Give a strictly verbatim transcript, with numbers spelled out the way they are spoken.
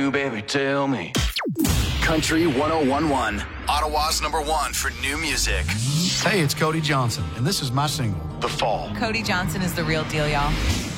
you, baby, tell me. Country one oh one point one, Ottawa's number one for new music. Hey, it's Cody Johnson, and this is my single, The Fall. Cody Johnson is the real deal, y'all.